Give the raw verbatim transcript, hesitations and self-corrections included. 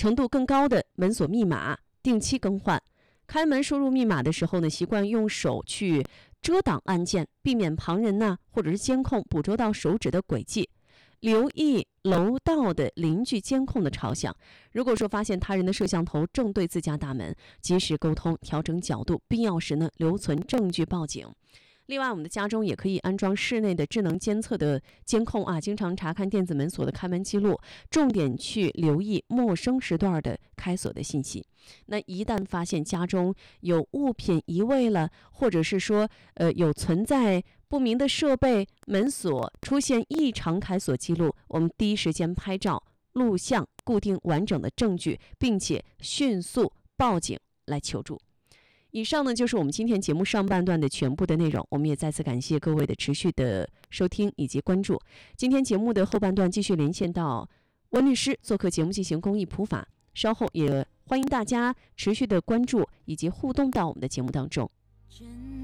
程度更高的门锁密码定期更换。开门输入密码的时候呢，习惯用手去遮挡按键，避免旁人呢或者是监控捕捉到手指的轨迹。留意楼道的邻居监控的朝向，如果说发现他人的摄像头正对自家大门，及时沟通，调整角度，必要时呢留存证据报警。另外，我们的家中也可以安装室内的智能监测的监控啊，经常查看电子门锁的开门记录，重点去留意陌生时段的开锁的信息。那一旦发现家中有物品移位了，或者是说呃有存在不明的设备、门锁出现异常开锁记录，我们第一时间拍照、录像，固定完整的证据，并且迅速报警来求助。以上呢就是我们今天节目上半段的全部的内容，我们也再次感谢各位的持续的收听以及关注。今天节目的后半段继续连线到温律师做客节目进行公益普法，稍后也欢迎大家持续的关注以及互动到我们的节目当中。